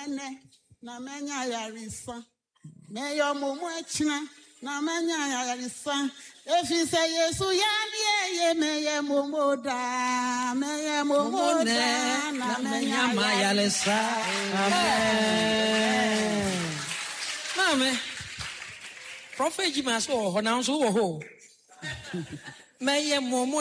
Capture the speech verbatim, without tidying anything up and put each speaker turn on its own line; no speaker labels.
ene na menya yarisa. Me yo mumu echina na menya yarisa. Efi say Yesu yamie ye me ye mumu da me ye mumu da na menya yarisa.
Amen. Mame. Prophet Jimas oh, now so oh. Me ye mumu